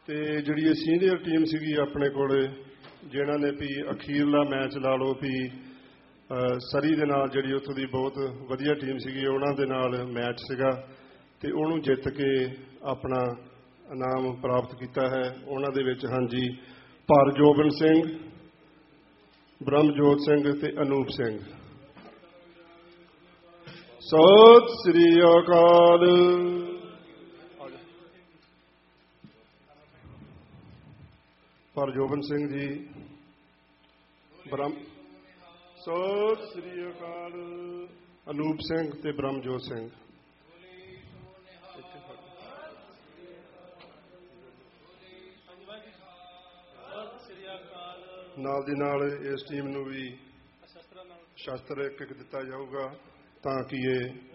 ਤੇ ਜਿਹੜੀ ਇਹ ਸੀਨੀਅਰ ਟੀਮ ਸੀਗੀ ਆਪਣੇ ਕੋਲ, ਜਿਨ੍ਹਾਂ ਨੇ ਵੀ ਅਖੀਰਲਾ ਮੈਚ ਲਾ ਲਓ ਵੀ ਸਰੀ ਦੇ ਨਾਲ ਜਿਹੜੀ ਉੱਥੋਂ ਦੀ ਬਹੁਤ ਵਧੀਆ ਟੀਮ ਸੀਗੀ, ਉਹਨਾਂ ਦੇ ਨਾਲ ਮੈਚ ਸੀਗਾ ਤੇ ਉਹਨੂੰ ਜਿੱਤ ਕੇ ਆਪਣਾ ਇਨਾਮ ਪ੍ਰਾਪਤ ਕੀਤਾ ਹੈ। ਉਹਨਾਂ ਦੇ ਵਿੱਚ ਹਾਂਜੀ ਹਰਜੋਬਨ ਸਿੰਘ, ਬ੍ਰਹਮਜੋਤ ਸਿੰਘ ਤੇ ਅਨੂਪ ਸਿੰਘ। ਸਤਿ ਸ੍ਰੀ ਅਕਾਲ। ਹਰਜੋਬਨ ਸਿੰਘ ਜੀ, ਸਤਿ ਸ੍ਰੀ ਅਕਾਲ। ਅਨੂਪ ਸਿੰਘ ਤੇ ਬ੍ਰਹਮਜੋਤ ਸਿੰਘ। ਨਾਲ ਦੀ ਨਾਲ ਇਸ ਟੀਮ ਨੂੰ ਵੀ ਸ਼ਸਤਰ ਇੱਕ ਦਿੱਤਾ ਜਾਊਗਾ ਤਾਂ ਕਿ ਇਹ